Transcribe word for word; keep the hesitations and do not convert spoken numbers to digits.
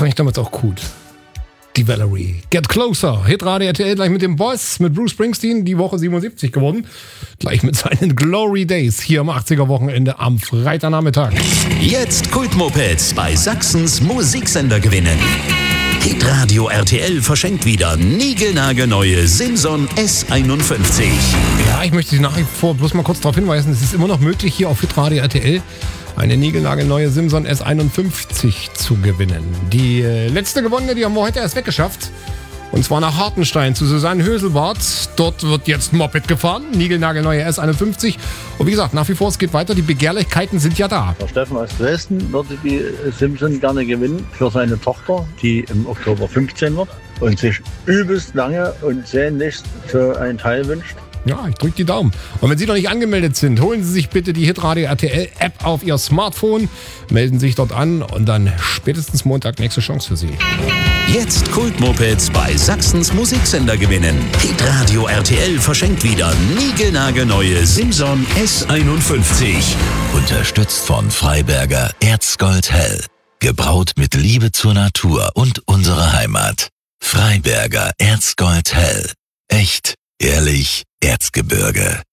fand ich damals auch gut. Die Valerie. Get Closer. Hitradio R T L gleich mit dem Boss, mit Bruce Springsteen, die Woche siebenundsiebzig geworden. Gleich mit seinen Glory Days hier am achtziger-Wochenende am Freitagnachmittag. Jetzt Kultmopeds bei Sachsens Musiksender gewinnen. Hitradio R T L verschenkt wieder niegelnagelneue Simson S einundfünfzig. Ja, ich möchte Sie nach wie vor bloß mal kurz darauf hinweisen, es ist immer noch möglich, hier auf Hitradio R T L eine niegelnagelneue Simson S einundfünfzig zu gewinnen. Die äh, letzte gewonnene, die haben wir heute erst weggeschafft. Und zwar nach Hartenstein zu Susanne Höselbart. Dort wird jetzt Moped gefahren, niegelnagelneue S einundfünfzig. Und wie gesagt, nach wie vor, es geht weiter, die Begehrlichkeiten sind ja da. Der Steffen aus Dresden würde die Simson gerne gewinnen für seine Tochter, die im Oktober fünfzehn wird und sich übelst lange und sehnlichst für einen Teil wünscht. Ja, ich drücke die Daumen. Und wenn Sie noch nicht angemeldet sind, holen Sie sich bitte die Hitradio R T L App auf Ihr Smartphone, melden sich dort an und dann spätestens Montag nächste Chance für Sie. Jetzt Kultmopeds bei Sachsens Musiksender gewinnen. Hitradio R T L verschenkt wieder niegelnagelneue Simson S einundfünfzig. Unterstützt von Freiberger Erzgold Hell. Gebraut mit Liebe zur Natur und unserer Heimat. Freiberger Erzgold Hell. Echt, ehrlich, Erzgebirge.